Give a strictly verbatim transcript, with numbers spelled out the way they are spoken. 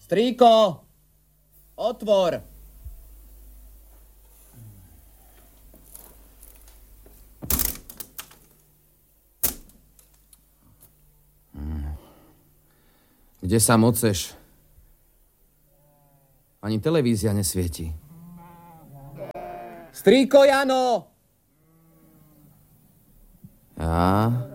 Strýko, otvor. Kde sa moceš? Ani televízia nesvieti. Strýko, Jano! Ja...